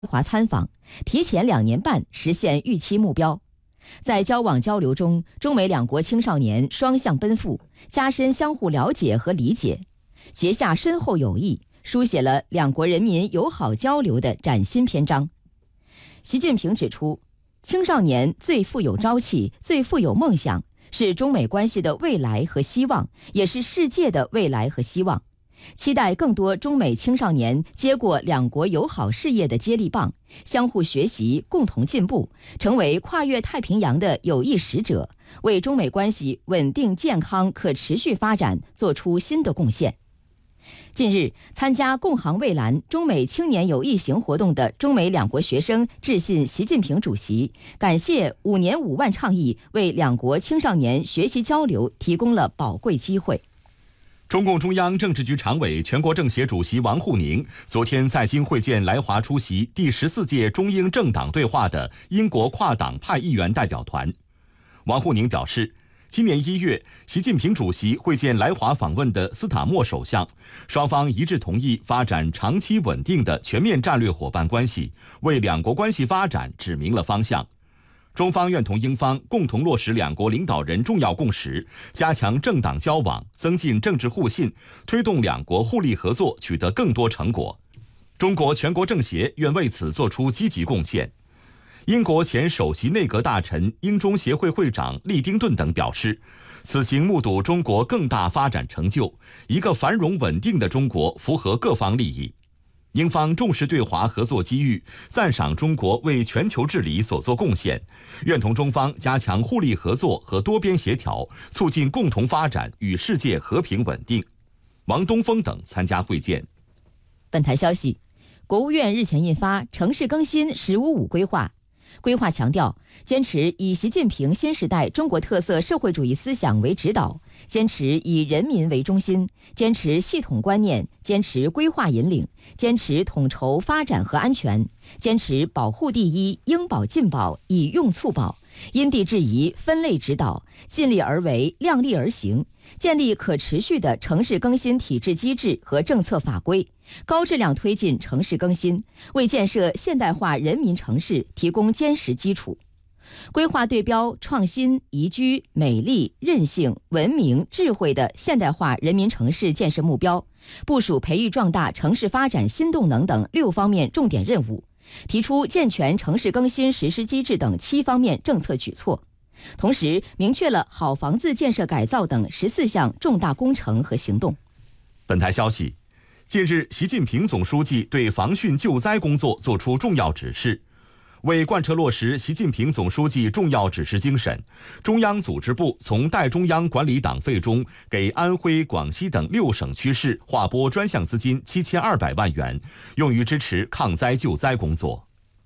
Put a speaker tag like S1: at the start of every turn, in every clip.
S1: 华参访，提前2年半实现预期目标。在交往交流中，中美两国青少年双向奔赴，加深相互了解和理解，结下深厚友谊，书写了两国人民友好交流的崭新篇章。习近平指出，青少年最富有朝气，最富有梦想，是中美关系的未来和希望，也是世界的未来和希望。期待更多中美青少年接过两国友好事业的接力棒，相互学习，共同进步，成为跨越太平洋的友谊使者，为中美关系稳定、健康、可持续发展做出新的贡献。近日，参加共航蔚蓝中美青年友谊行活动的中美两国学生致信习近平主席，感谢5年5万倡议为两国青少年学习交流提供了宝贵机会。
S2: 中共中央政治局常委、全国政协主席王沪宁昨天在京会见来华出席第14届中英政党对话的英国跨党派议员代表团。王沪宁表示，今年1月，习近平主席会见来华访问的斯塔默首相，双方一致同意发展长期稳定的全面战略伙伴关系，为两国关系发展指明了方向。中方愿同英方共同落实两国领导人重要共识，加强政党交往，增进政治互信，推动两国互利合作取得更多成果。中国全国政协愿为此作出积极贡献。英国前首席内阁大臣、英中协会会长利丁顿等表示，此行目睹中国更大发展成就，一个繁荣稳定的中国符合各方利益。英方重视对华合作机遇，赞赏中国为全球治理所作贡献，愿同中方加强互利合作和多边协调，促进共同发展与世界和平稳定。王东峰等参加会见。
S1: 本台消息，国务院日前印发《城市更新“十五五”规划》，规划强调，坚持以习近平新时代中国特色社会主义思想为指导，坚持以人民为中心，坚持系统观念，坚持规划引领，坚持统筹发展和安全，坚持保护第一，应保尽保，以用促保，因地制宜，分类指导，尽力而为，量力而行，建立可持续的城市更新体制机制和政策法规，高质量推进城市更新，为建设现代化人民城市提供坚实基础。规划对标创新、宜居、美丽、韧性、文明、智慧的现代化人民城市建设目标，部署培育壮大城市发展新动能等6方面重点任务，提出健全城市更新实施机制等7方面政策举措。同时明确了好房子建设改造等14项重大工程和行动。
S2: 本台消息，近日，习近平总书记对防汛救灾工作作出重要指示。为贯彻落实习近平总书记重要指示精神，中央组织部从代中央管理党费中给安徽、广西等6省区市划拨专项资金7200万元，用于支持抗灾救灾工作。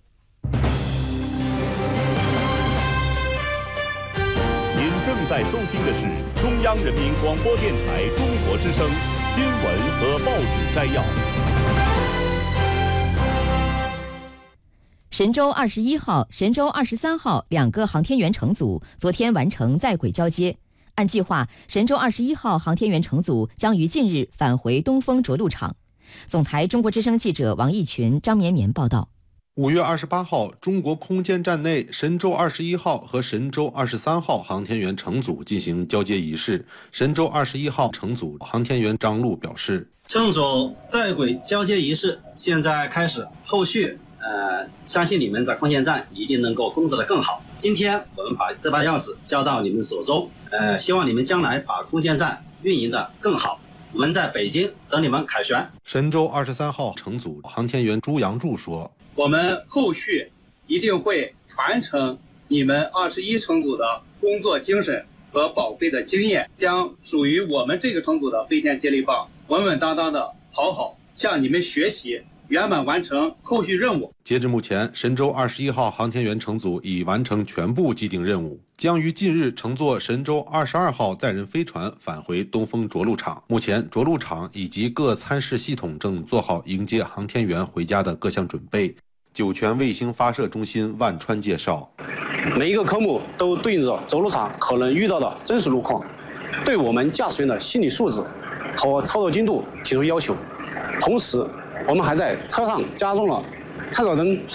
S3: 您正在收听的是中央人民广播电台中国之声新闻和报纸摘要。
S1: 神舟21号、神舟23号2个航天员乘组昨天完成在轨交接。按计划，神舟21号航天员乘组将于近日返回东风着陆场。总台中国之声记者王义群、张绵绵报道。
S4: 5月28号，中国空间站内神舟21号和神舟23号航天员乘组进行交接仪式。神舟21号乘组航天员张璐表示，
S5: 乘组在轨交接仪式现在开始，后续相信你们在空间站一定能够工作得更好。今天我们把这把钥匙交到你们手中，希望你们将来把空间站运营得更好。我们在北京等你们凯旋。
S4: 神舟23号乘组航天员朱杨柱说，
S6: 我们后续一定会传承你们21乘组的工作精神和宝贵的经验，将属于我们这个乘组的飞天接力棒稳稳当当的好向你们学习，圆满完成后续任务。
S4: 截至目前，神舟21号航天员乘组已完成全部既定任务，将于近日乘坐神舟22号载人飞船返回东风着陆场。目前，着陆场以及各参试系统正做好迎接航天员回家的各项准备。酒泉卫星发射中心万川介绍，
S7: 每一个科目都对应着着陆场可能遇到的真实路况，对我们驾驶员的心理素质和操作精度提出要求。同时，我们还在车上加装了探照灯